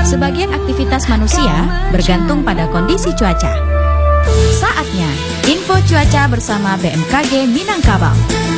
Sebagian aktivitas manusia bergantung pada kondisi cuaca. Saatnya info cuaca bersama BMKG Minangkabau.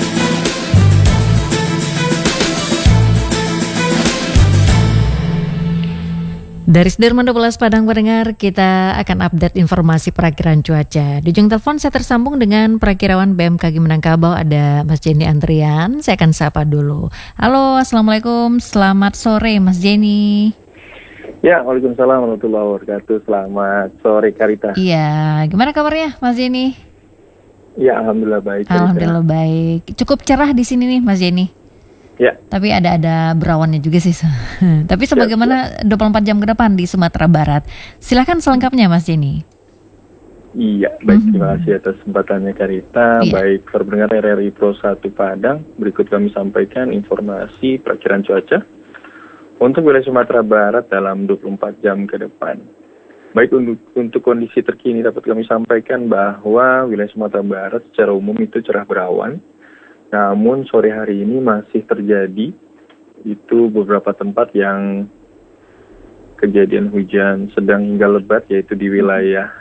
Dari Sudirman 12 Padang pendengar, kita akan update informasi perakiran cuaca. Di ujung telepon saya tersambung dengan perakirawan BMKG Minangkabau, ada Mas Jenny Andrian. Saya akan sapa dulu. Halo, Assalamualaikum, selamat sore Mas Jenny. Ya, waalaikumsalam warahmatullahi wabarakatuh. Selamat sore Karita. Iya, gimana kabarnya Mas Jenny? Ya, alhamdulillah baik. Alhamdulillah baik. Cukup cerah di sini nih Mas Jenny. Ya. Tapi ada berawannya juga sih. Tapi sebagaimana 24 jam ke depan di Sumatera Barat. Silakan selengkapnya Mas Jenny. Iya, baik. Terima kasih atas kesempatannya Karita. Iya. Baik, para pendengar RRI Pro 1 Padang, berikut kami sampaikan informasi perakiran cuaca untuk wilayah Sumatera Barat dalam 24 jam ke depan. Baik, untuk kondisi terkini dapat kami sampaikan bahwa wilayah Sumatera Barat secara umum itu cerah berawan. Namun sore hari ini masih terjadi itu beberapa tempat yang kejadian hujan sedang hingga lebat, yaitu di wilayah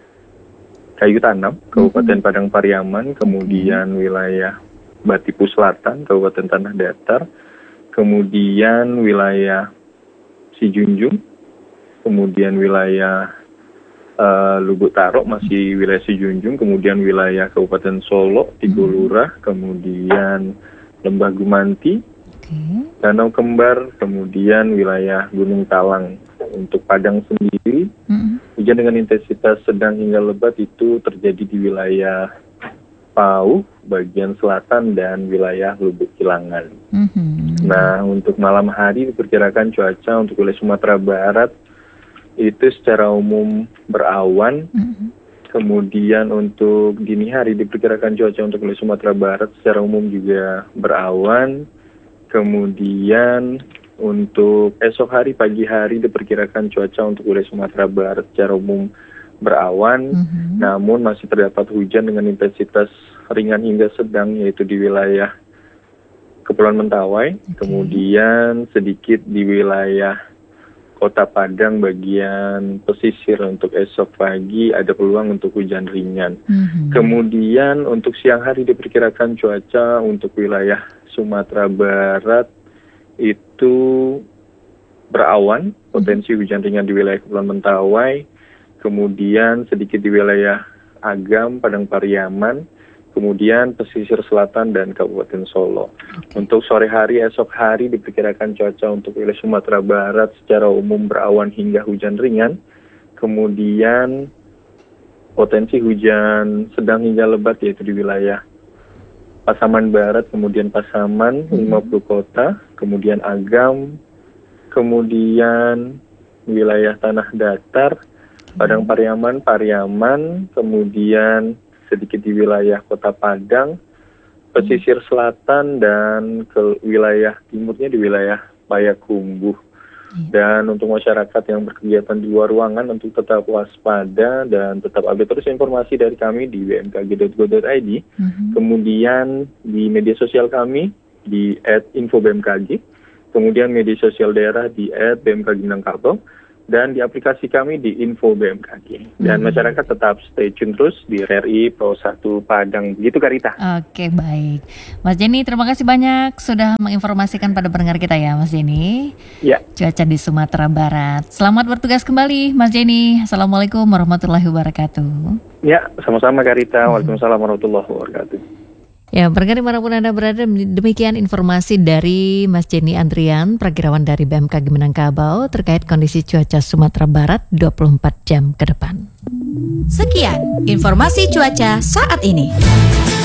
Kayu Tanam, Kabupaten Padang Pariaman, kemudian wilayah Batipu Selatan, Kabupaten Tanah Datar, kemudian wilayah Sijunjung, kemudian wilayah Lubuk Tarok masih wilayah Sijunjung, kemudian wilayah Kabupaten Solo, Tigo Lurah, kemudian Lembah Gumanti, Danau Kembar, kemudian wilayah Gunung Talang. Untuk Padang sendiri, hujan dengan intensitas sedang hingga lebat itu terjadi di wilayah Pau, bagian selatan, dan wilayah Lubuk Kilangan. Nah, untuk malam hari diperkirakan cuaca untuk wilayah Sumatera Barat itu secara umum berawan. Kemudian untuk dini hari diperkirakan cuaca untuk wilayah Sumatera Barat secara umum juga berawan. Kemudian untuk esok hari pagi hari diperkirakan cuaca untuk wilayah Sumatera Barat secara umum berawan. Namun masih terdapat hujan dengan intensitas ringan hingga sedang, yaitu di wilayah Kepulauan Mentawai. Kemudian sedikit di wilayah Kota Padang bagian pesisir. Untuk esok pagi ada peluang untuk hujan ringan. Kemudian untuk siang hari diperkirakan cuaca untuk wilayah Sumatera Barat itu berawan, potensi hujan ringan di wilayah Kepulauan Mentawai, kemudian sedikit di wilayah Agam, Padang Pariaman, kemudian pesisir selatan dan Kabupaten Solo. Untuk sore hari, esok hari diperkirakan cuaca untuk wilayah Sumatera Barat secara umum berawan hingga hujan ringan. Kemudian potensi hujan sedang hingga lebat yaitu di wilayah Pasaman Barat, kemudian Pasaman, 50 kota, kemudian Agam, kemudian wilayah Tanah Datar, Padang Pariaman, kemudian sedikit di wilayah Kota Padang, pesisir selatan, dan ke wilayah timurnya di wilayah Payakumbuh. Dan untuk masyarakat yang berkegiatan di luar ruangan untuk tetap waspada dan tetap update terus informasi dari kami di bmkg.go.id. Kemudian di media sosial kami di @infobmkg, kemudian media sosial daerah di @bmkg Minangkabau, dan di aplikasi kami di Info BMKG. Dan masyarakat tetap stay tune terus di RRI Pro 1 Padang. Begitu Karita. Oke, baik. Mas Jenny, terima kasih banyak sudah menginformasikan pada pendengar kita ya Mas Jenny. Ya. Cuaca di Sumatera Barat. Selamat bertugas kembali Mas Jenny. Assalamualaikum warahmatullahi wabarakatuh. Ya, sama-sama Karita. Waalaikumsalam warahmatullahi wabarakatuh. Ya, pendengar dimanapun Anda berada, demikian informasi dari Mas Jenny Andrian, perakirawan dari BMKG Minangkabau terkait kondisi cuaca Sumatera Barat 24 jam ke depan. Sekian informasi cuaca saat ini.